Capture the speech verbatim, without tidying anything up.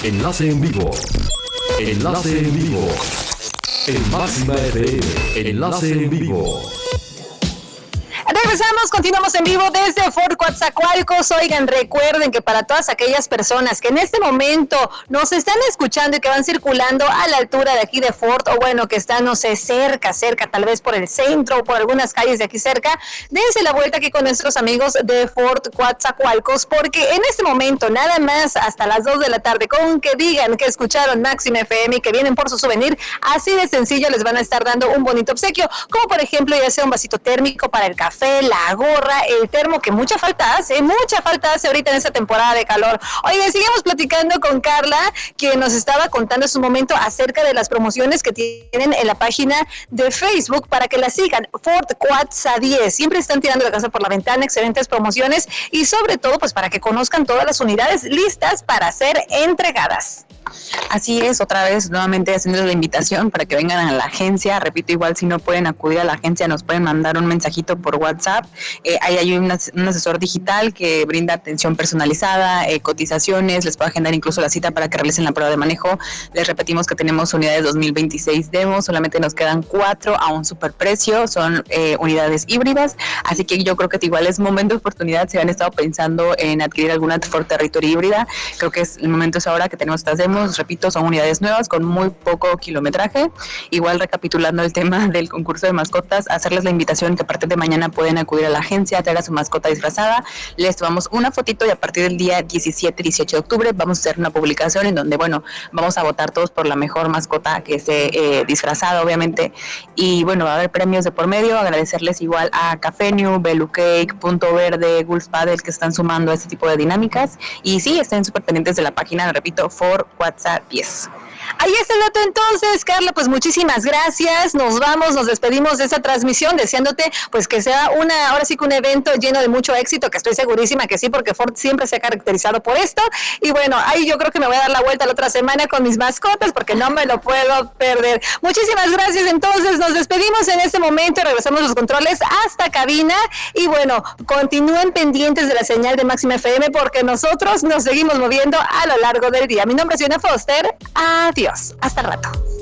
Enlace en vivo. Enlace en vivo. En Máxima F M. Enlace en vivo. Regresamos, continuamos en vivo desde Fort Coatzacoalcos. Oigan, recuerden que para todas aquellas personas que en este momento nos están escuchando y que van circulando a la altura de aquí de Fort, o bueno, que están, no sé, cerca, cerca, tal vez por el centro o por algunas calles de aquí cerca, dense la vuelta aquí con nuestros amigos de Fort Coatzacoalcos, porque en este momento, nada más hasta las dos de la tarde, con que digan que escucharon Máxima F M y que vienen por su souvenir, así de sencillo les van a estar dando un bonito obsequio, como por ejemplo ya sea un vasito térmico para el café, la gorra, el termo, que mucha falta hace, mucha falta hace ahorita en esta temporada de calor. Oye, sigamos platicando con Carla, quien nos estaba contando en su momento acerca de las promociones que tienen en la página de Facebook para que la sigan, Fort Coatza diez. Siempre están tirando la casa por la ventana, excelentes promociones y sobre todo pues para que conozcan todas las unidades listas para ser entregadas. Así es, otra vez nuevamente haciendo la invitación para que vengan a la agencia. Repito, igual si no pueden acudir a la agencia nos pueden mandar un mensajito por WhatsApp. Eh, ahí hay un, un asesor digital que brinda atención personalizada, eh, cotizaciones, les puede agendar incluso la cita para que realicen la prueba de manejo. Les repetimos que tenemos unidades dos mil veintiséis demos, solamente nos quedan cuatro a un superprecio, son eh, unidades híbridas, así que yo creo que igual es momento de oportunidad. Si han estado pensando en adquirir alguna Ford Territory híbrida, creo que es el momento es ahora que tenemos estas demos. Repito, son unidades nuevas con muy poco kilometraje. Igual recapitulando el tema del concurso de mascotas, hacerles la invitación que a partir de mañana pueden acudir a la agencia, traer a su mascota disfrazada, les tomamos una fotito y a partir del día diecisiete y dieciocho de octubre vamos a hacer una publicación en donde, bueno, vamos a votar todos por la mejor mascota que esté eh, disfrazada, obviamente, y bueno, va a haber premios de por medio. Agradecerles igual a Café New, Belu Cake, Punto Verde, Gulf Paddle que están sumando a este tipo de dinámicas, y sí, estén súper pendientes de la página, repito, for WhatsApp diez. Ahí está el dato entonces, Carla, pues muchísimas gracias, nos vamos, nos despedimos de esta transmisión, deseándote pues que sea una, ahora sí que un evento lleno de mucho éxito, que estoy segurísima que sí, porque Ford siempre se ha caracterizado por esto, y bueno, ahí yo creo que me voy a dar la vuelta la otra semana con mis mascotas, porque no me lo puedo perder. Muchísimas gracias, entonces nos despedimos en este momento, regresamos los controles hasta cabina, y bueno, continúen pendientes de la señal de Máxima F M, porque nosotros nos seguimos moviendo a lo largo del día. Mi nombre es Diana Foster, adiós. Adiós, hasta el rato.